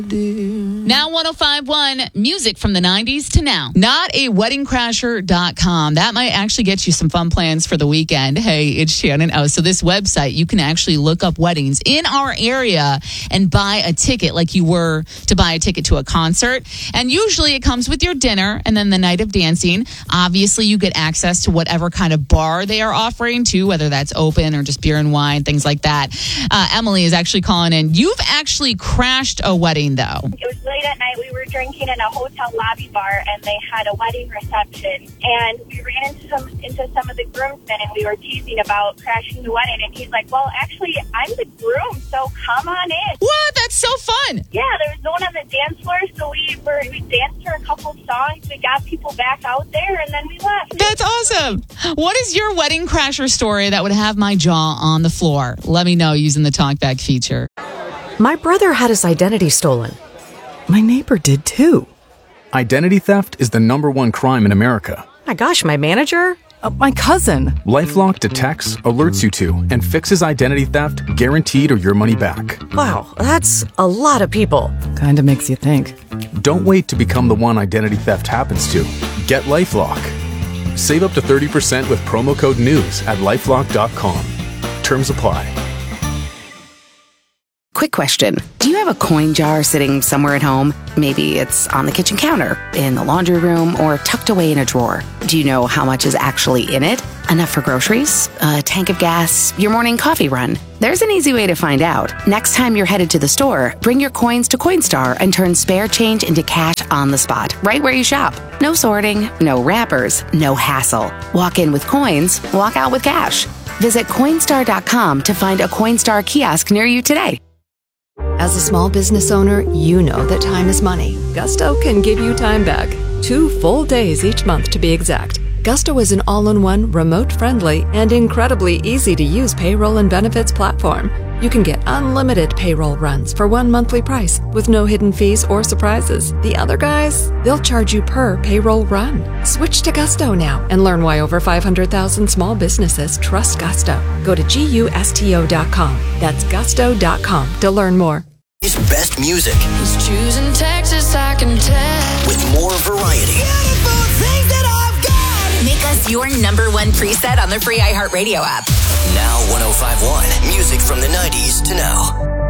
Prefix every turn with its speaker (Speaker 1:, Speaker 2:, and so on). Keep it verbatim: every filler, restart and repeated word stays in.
Speaker 1: Now one oh five point one, music from the nineties to now. Not a wedding crasher dot com. That might actually get you some fun plans for the weekend. Hey, it's Shannon. Oh, so this website, you can actually look up weddings in our area and buy a ticket like you were to buy a ticket to a concert. And usually it comes with your dinner and then the night of dancing. Obviously, you get access to whatever kind of bar they are offering too, whether that's open or just beer and wine, things like that. Uh, Emily is actually calling in. You've actually crashed a wedding, though.
Speaker 2: It was late at night. We were drinking in a hotel lobby bar, and they had a wedding reception. And we ran into some into some of the groomsmen, and we were teasing about crashing the wedding. And he's like, "Well, actually, I'm the groom, so come on in."
Speaker 1: What? That's so fun.
Speaker 2: Yeah, there was no one on the dance floor, so we were we danced for a couple songs. We got people back out there, and then we left.
Speaker 1: That's awesome. What is your wedding crasher story that would have my jaw on the floor? Let me know using the TalkBack feature.
Speaker 3: My brother had his identity stolen. My neighbor did too.
Speaker 4: Identity theft is the number one crime in America.
Speaker 3: My gosh, my manager?
Speaker 5: Uh, my cousin.
Speaker 4: LifeLock detects, alerts you to, and fixes identity theft guaranteed or your money back.
Speaker 3: Wow, that's a lot of people.
Speaker 5: Kinda makes you think.
Speaker 4: Don't wait to become the one identity theft happens to. Get LifeLock. Save up to thirty percent with promo code NEWS at lifelock dot com. Terms apply.
Speaker 6: Quick question. Do you have a coin jar sitting somewhere at home? Maybe it's on the kitchen counter, in the laundry room, or tucked away in a drawer. Do you know how much is actually in it? Enough for groceries? A tank of gas? Your morning coffee run? There's an easy way to find out. Next time you're headed to the store, bring your coins to Coinstar and turn spare change into cash on the spot, right where you shop. No sorting, no wrappers, no hassle. Walk in with coins, walk out with cash. Visit Coinstar dot com to find a Coinstar kiosk near you today.
Speaker 7: As a small business owner, you know that time is money. Gusto can give you time back. Two full days each month to be exact. Gusto is an all-in-one, remote-friendly, and incredibly easy-to-use payroll and benefits platform. You can get unlimited payroll runs for one monthly price with no hidden fees or surprises. The other guys, they'll charge you per payroll run. Switch to Gusto now and learn why over five hundred thousand small businesses trust Gusto. Go to gusto dot com. That's gusto dot com to learn more.
Speaker 8: His best music.
Speaker 9: He's choosing Texas, I can tell.
Speaker 8: With more variety.
Speaker 9: Beautiful things that I've got.
Speaker 10: Make us your number one preset on the free iHeartRadio app.
Speaker 8: Now one oh five point one. Music from the nineties to now.